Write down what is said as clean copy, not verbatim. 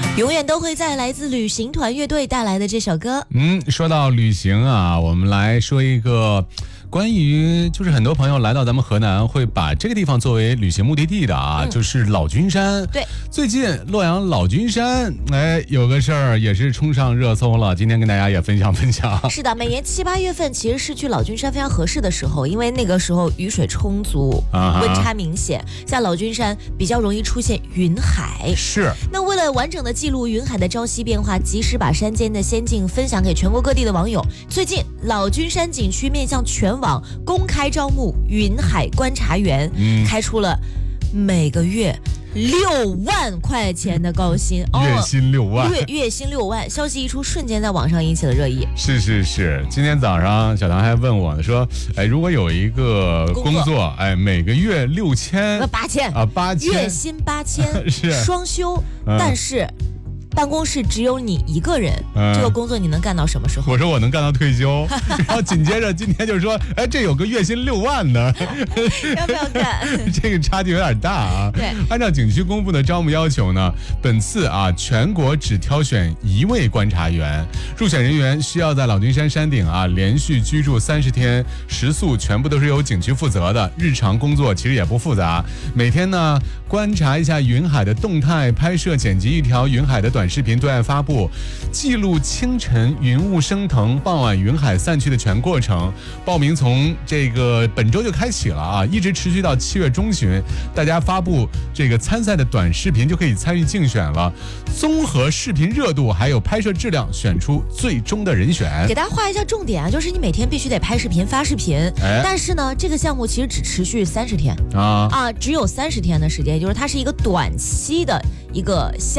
永远都会在来自旅行团乐队带来的这首歌。 说到旅行啊，我们来说一个关于就是很多朋友来到咱们河南会把这个地方作为旅行目的地的啊，就是老君山。 对， 最近洛阳老君山有个事儿也是冲上热搜了，今天跟大家也分享分享。 是的，每年7、8月份其实是去老君山非常合适的时候，因为那个时候雨水充足，温差明显，像老君山比较容易出现云海。 是。 那为了完整的记录云海的朝夕变化，及时把山间的仙境分享给全国各地的网友，最近老君山景区面向全网公开招募云海观察员，开出了每个月6万块钱的高薪， 月薪6万， 月薪6万。消息一出，瞬间在网上引起了热议。 是，今天早上小唐还问我呢，说，如果有一个工作，每个月 8000 啊，8000， 月薪8000， 是双休，但是办公室只有你一个人，这个工作你能干到什么时候？ 我说我能干到退休，然后紧接着今天就说，这有个月薪6万呢， 要不要干？ 这个差距有点大啊。 对， 按照景区公布的招募要求呢，本次全国只挑选1位观察员，入选人员需要在老君山山顶连续居住30天，食宿全部都是由景区负责的，日常工作其实也不复杂，每天呢观察一下云海的动态，拍摄剪辑一条云海的短视频对外发布，记录清晨云雾升腾、傍晚云海散去的全过程。报名从这个本周就开启了一直持续到7月中旬，大家发布这个参赛的短视频就可以参与竞选了。综合视频热度还有拍摄质量，选出最终的人选。 给大家画一下重点就是你每天必须得拍视频发视频，但是呢，这个项目其实只持续30天只有30天的时间，就是它是一个短期的一个项目。